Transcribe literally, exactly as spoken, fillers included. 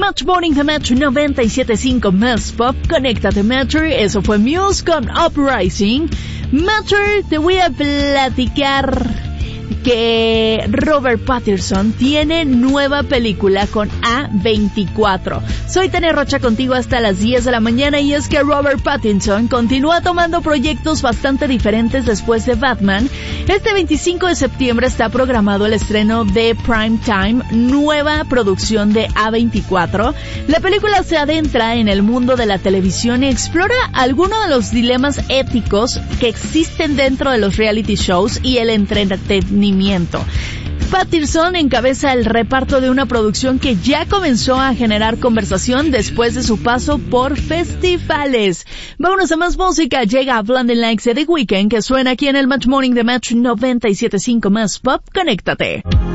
Match Morning de Match noventa y siete punto cinco más Pop. Conéctate, Matcher. Eso fue Muse con Uprising. Matcher, te voy a platicar que Robert Pattinson tiene nueva película con A veinticuatro. Soy Tania Rocha contigo hasta las diez de la mañana y es que Robert Pattinson continúa tomando proyectos bastante diferentes después de Batman. Este veinticinco de septiembre está programado el estreno de Primetime, nueva producción de A veinticuatro. La película se adentra en el mundo de la televisión y explora algunos de los dilemas éticos que existen dentro de los reality shows y el entretenimiento. Pattinson encabeza el reparto de una producción que ya comenzó a generar conversación después de su paso por festivales. Vámonos a más música. Llega Blinding Lights de The Weeknd, que suena aquí en el Match Morning de Match noventa y siete punto cinco más Pop. Conéctate.